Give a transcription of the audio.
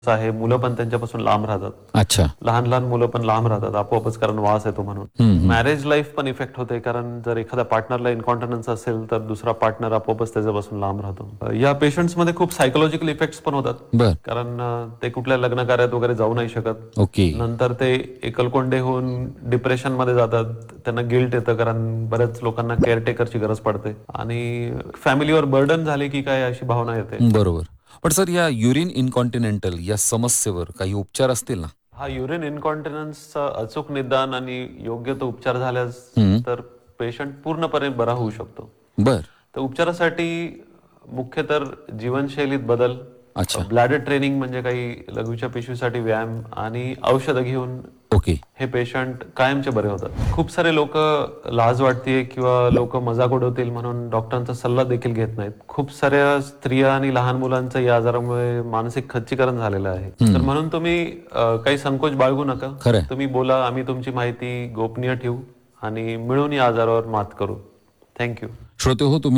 आहे, मुलं पण त्यांच्यापासून लांब राहतात. अच्छा. लहान लहान मुलं पण लांब राहतात आपोआपच, कारण वास येतो म्हणून. मॅरेज लाईफ पण इफेक्ट होते, कारण जर एखाद्या पार्टनरला इन्कॉन्टिनन्स असेल तर दुसरा पार्टनर आपोआपच त्याच्यापासून लांब राहतो. या पेशंट्समध्ये खूप सायकोलॉजिकल इफेक्ट्स पण होतात, बर. कारण ते कुठल्या लग्न कार्यात वगैरे जाऊ नाही शकत. ओके. नंतर ते एकलकोंडे होऊन डिप्रेशन मध्ये जातात. त्यांना गिल्ट येतं, कारण बऱ्याच लोकांना केअरटेकरची गरज पडते आणि फॅमिलीवर बर्डन झाले की काय अशी भावना येते. बरोबर. पण सर, या युरिन इन्कॉन्टिनेंटल या समस्येवर काही उपचार असतील ना? हा युरिन इन्कॉन्टिनन्सचा अचूक निदान आणि योग्य तो उपचार झाल्यास तर पेशंट पूर्णपणे बरा होऊ शकतो. बर. तर उपचारासाठी मुख्य तर जीवनशैलीत बदल, अच्छा. ब्लॅडर ट्रेनिंग म्हणजे काही लघवीच्या पिशवीसाठी व्यायाम आणि औषधं घेऊन ओके. हे पेशंट कायमचे बरे होतात. खूप सारे लोक लाज वाटते किंवा लोक मजाक उडवतील म्हणून डॉक्टरांचा सल्ला देखील घेत नाहीत. खूप साऱ्या स्त्रिया आणि लहान मुलांचं या आजारामुळे मानसिक खच्चीकरण झालेलं आहे. तर म्हणून तुम्ही काही संकोच बाळगू नका. खरंय. तुम्ही बोला, आम्ही तुमची माहिती गोपनीय ठेवू आणि मिळून या आजारावर मात करू. थँक्यू. श्रोते हो, तुम्ही